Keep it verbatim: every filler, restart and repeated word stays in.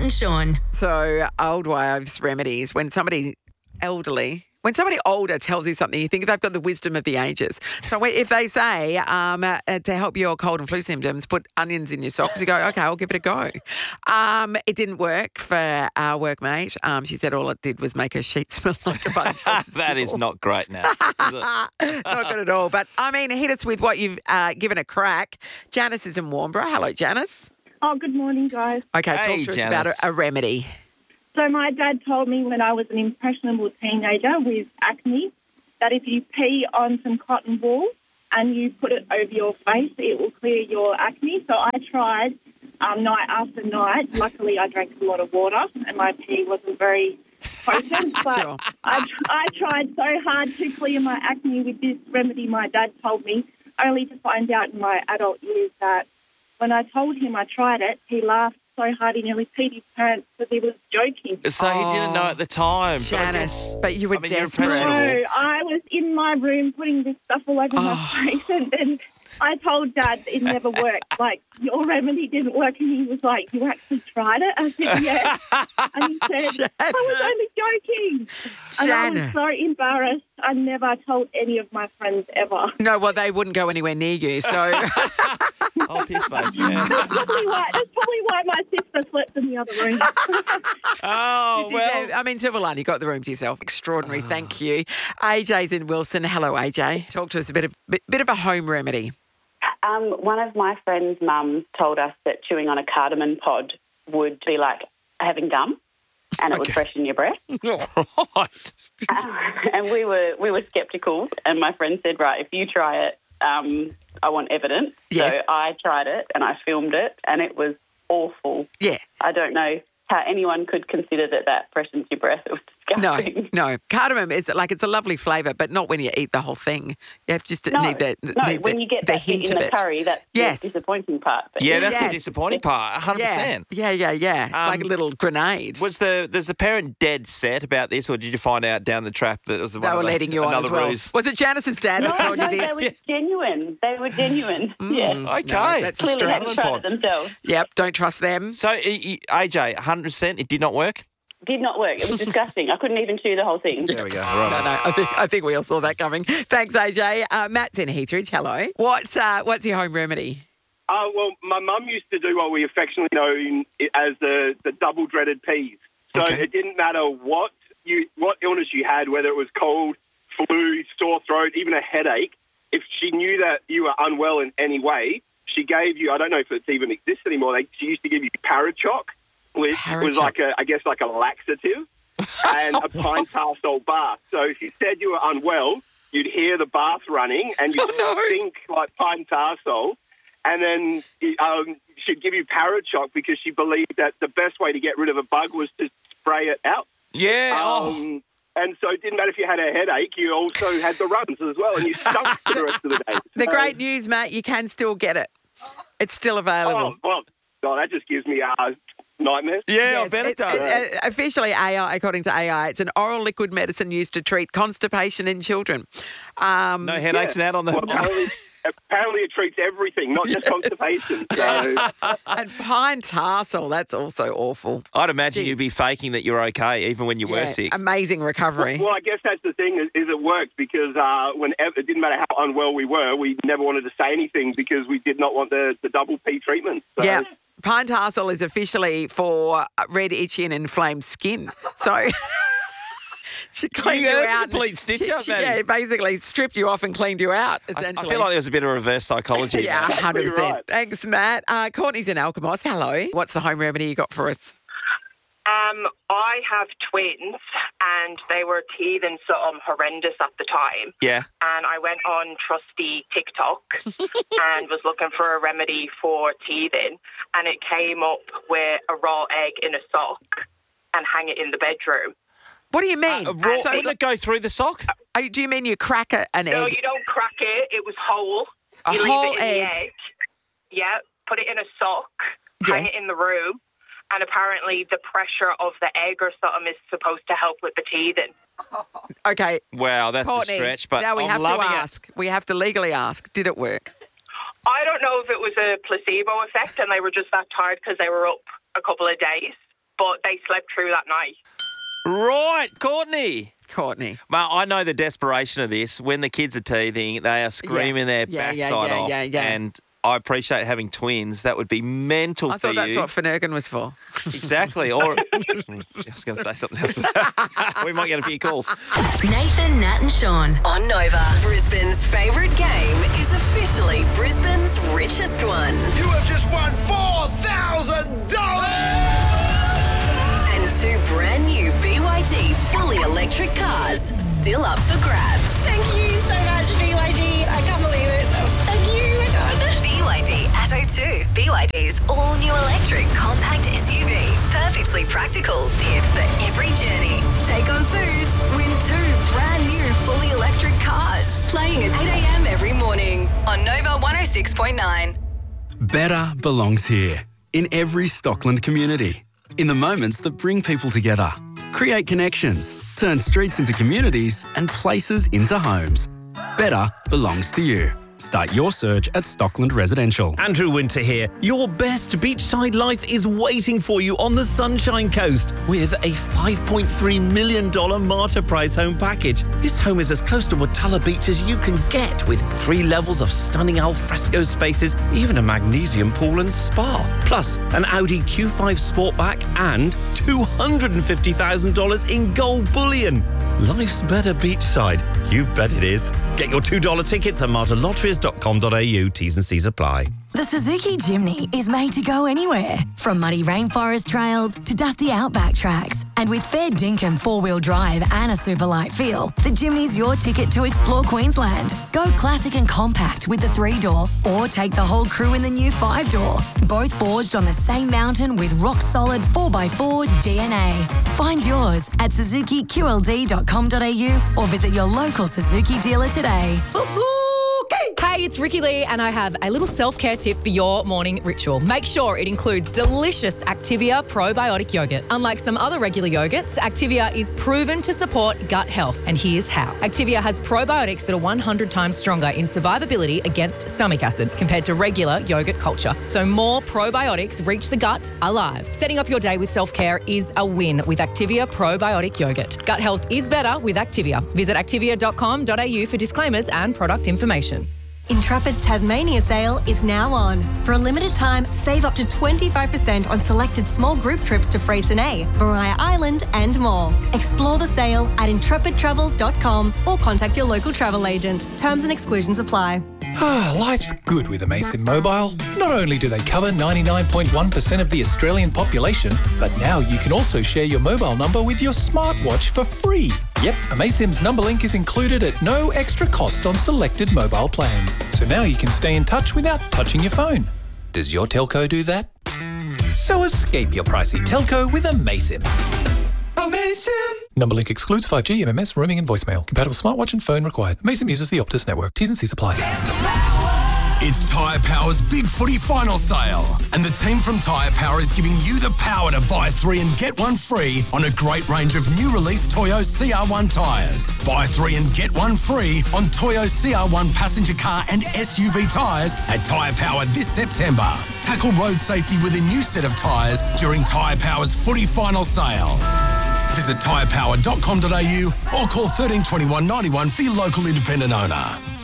and Sean. So, old wives' remedies. When somebody elderly, when somebody older tells you something, you think they've got the wisdom of the ages. So, if they say um, uh, to help your cold and flu symptoms, put onions in your socks, you go, okay, I'll give it a go. Um, it didn't work for our workmate. Um, she said all it did was make her sheet smell like a bun. That is not great now, is it? Not good at all. But, I mean, hit us with what you've uh, given a crack. Janice is in Warnbro. Hello, Janice. Oh, good morning, guys. Okay, Hey, talk to us Janice. about a, a remedy. So my dad told me when I was an impressionable teenager with acne that if you pee on some cotton wool and you put it over your face, it will clear your acne. So I tried um, night after night. Luckily, I drank a lot of water and my pee wasn't very potent. But Sure. I, I tried so hard to clear my acne with this remedy my dad told me, only to find out in my adult years that when I told him I tried it, he laughed so hard he nearly peed his pants because he was joking. So he didn't know at the time. but I Janice, guess- but you were I mean, you're desperate. impressionable. No, I was in my room putting this stuff all over my Oh. face, and then I told Dad it never worked. Like, your remedy didn't work, and he was like, "You actually tried it?" I said, "Yes." And he said, "I was only joking." And I was Janice. so embarrassed. I never told any of my friends ever. No, well, they wouldn't go anywhere near you. So, Oh, piss face, yeah. That's probably why. That's probably why my sister slept in the other room. Oh, well. I mean, silver line, you got the room to yourself. Extraordinary. Thank you. A J's in Wilson. Hello, A J. Talk to us a bit of bit, bit of a home remedy. Um, one of my friend's mums told us that chewing on a cardamom pod would be like having gum, and it would freshen your breath. Right. Uh, and we were we were sceptical, and my friend said, "Right, if you try it, um, I want evidence." Yes. So I tried it, and I filmed it, and it was awful. Yeah. I don't know how anyone could consider that that freshens your breath. It was No, disgusting. no. Cardamom is like it's a lovely flavour, but not when you eat the whole thing. You have just to No, need the, no, need when the, you get the that bit hint in of the it. curry, that's Yes. the disappointing part. But Yeah, that's Yes. the disappointing part, one hundred Yeah, percent. yeah, yeah, yeah. It's like a Um, little grenade. Was the there's the parent dead set about this, or did you find out down the trap that it was They one were of the, letting you on another as well. ruse? Was it Janice's dad that No, told no, you they this? were genuine. They were genuine. Yeah. Okay. No, that's a Clearly stretch. hadn't tried it themselves. Yep, don't trust them. So, e- e- A J, one hundred percent, it did not work? Did not work. It was disgusting. I couldn't even chew the whole thing. There we go. No, Right. no, I think, I think we all saw that coming. Thanks, A J. Uh, Matt's in Heathridge. Hello. What's uh, what's your home remedy? Uh, well, my mum used to do what we affectionately know in, as the, the double dreaded peas. So Okay. it didn't matter what you what illness you had, whether it was cold, flu, sore throat, even a headache. If she knew that you were unwell in any way, she gave you, I don't know if it's even exists anymore, they, she used to give you Parachoc, which was Parachoc. like a, I guess like a laxative, and a pine tar salt bath. So if you said you were unwell, you'd hear the bath running and you'd Oh, no. think like pine tar salt. And then um, she'd give you Parachoc because she believed that the best way to get rid of a bug was to spray it out. Yeah. oh. Um, and so it didn't matter if you had a headache, you also had the runs as well, and you stunk for the rest of the day. The So- great news, Matt, you can still get it. It's still available. Oh, well, God, that just gives me uh, nightmares. Yeah, I Yes, bet it it's- does. it's, uh, officially A I, according to A I, it's an oral liquid medicine used to treat constipation in children. Um, no headaches now on the... Well, apparently, apparently it treats everything, not just constipation. So, and pine tarsal, that's also awful. I'd imagine Jeez. you'd be faking that you're okay, even when you were Yeah, sick. amazing recovery. well, I guess that's the thing is, is it worked because uh, whenever it didn't matter how unwell we were, we never wanted to say anything because we did not want the, the double P treatment. So, Yeah. Pine tarsal is officially for red, itchy and inflamed skin. So she cleaned Yeah, you that's a out. complete stitch She- up, she- Maddie. Yeah, basically stripped you off and cleaned you out, I, I essentially. feel like there was a bit of reverse psychology. Yeah, one there. hundred percent. right. Thanks, Matt. Uh, Courtney's in Alkimos. Hello. What's the home remedy you got for us? Um, I have twins, and they were teething something horrendous at the time. Yeah. And I went on trusty TikTok and was looking for a remedy for teething, and it came up with a raw egg in a sock and hang it in the bedroom. What do you mean? Uh, raw, So, wouldn't it go through the sock? oh, do you mean you crack a, an No, egg? you don't crack it. It was whole. A you whole leave it in egg. the egg. Yeah, put it in a sock, hang Yes. it in the room, and apparently the pressure of the egg or something is supposed to help with the teething. Okay, Wow, that's Courtney. a stretch, but now we I'm have to loving it. ask. We have to legally ask. Did it work? I don't know if it was a placebo effect and they were just that tired because they were up a couple of days. but they slept through that night. Right, Courtney. Courtney. Well, I know the desperation of this. When the kids are teething, they are screaming their Yeah, yeah, backside yeah, off. yeah, yeah. And I appreciate having twins. That would be mental I for thought that's you. what Finnegan was for. Exactly. Or I was going to say something else. We might get a few calls. Nathan, Nat and Sean on Nova. Brisbane's favourite game is officially Brisbane's richest one. You have just won four thousand dollars! And two brand new B Y D fully electric cars still up for grabs. Thank you so much, B Y D. I can't believe it. Thank you, my God. B Y D Atto two. B Y D's all-new electric compact S U V. Perfectly practical, fit for every journey. Take on Suze. Win two brand new fully electric cars. Playing at eight a.m. every morning on Nova one oh six point nine. Better belongs here, in every Stockland community. In the moments that bring people together. Create connections, turn streets into communities and places into homes. Better belongs to you. Start your search at Stockland Residential. Andrew Winter here. Your best beachside life is waiting for you on the Sunshine Coast with a five point three million dollars Marta Price home package. This home is as close to Watala Beach as you can get, with three levels of stunning alfresco spaces, even a magnesium pool and spa. Plus, an Audi Q five Sportback and two hundred fifty thousand dollars in gold bullion. Life's better beachside. You bet it is. Get your two dollar tickets at marta lotteries dot com dot a u. T's and C's apply. The Suzuki Jimny is made to go anywhere, from muddy rainforest trails to dusty outback tracks. And with fair dinkum four-wheel drive and a super light feel, the Jimny's your ticket to explore Queensland. Go classic and compact with the three-door, or take the whole crew in the new five-door. Both forged on the same mountain with rock-solid four by four D N A. Find yours at suzuki q l d dot com dot a u or visit your local Suzuki dealer today. Suzuki! Hey, it's Ricky Lee, and I have a little self-care tip for your morning ritual. Make sure it includes delicious Activia probiotic yogurt. Unlike some other regular yogurts, Activia is proven to support gut health, and here's how. Activia has probiotics that are one hundred times stronger in survivability against stomach acid compared to regular yogurt culture. So more probiotics reach the gut alive. Setting up your day with self-care is a win with Activia probiotic yogurt. Gut health is better with Activia. Visit activia dot com dot a u for disclaimers and product information. Intrepid's Tasmania sale is now on. For a limited time, save up to twenty-five percent on selected small group trips to Freycinet, Maria Island and more. Explore the sale at intrepid travel dot com or contact your local travel agent. Terms and exclusions apply. Ah, life's good with Amasim Mobile. Not only do they cover ninety-nine point one percent of the Australian population, but now you can also share your mobile number with your smartwatch for free. Yep, Amasim's number link is included at no extra cost on selected mobile plans. So now you can stay in touch without touching your phone. Does your telco do that? So escape your pricey telco with Amasim. Amasim! Number link excludes five G, M M S, roaming and voicemail. Compatible smartwatch and phone required. Amasim uses the Optus network. T's and C's apply. It's Tyre Power's Big Footy Final Sale, and the team from Tyre Power is giving you the power to buy three and get one free on a great range of new release Toyo C R one tyres. Buy three and get one free on Toyo C R one passenger car and S U V tyres at Tyre Power this September. Tackle road safety with a new set of tyres during Tyre Power's Footy Final Sale. Visit tyre power dot com dot a u or call thirteen twenty-one ninety-one for your local independent owner.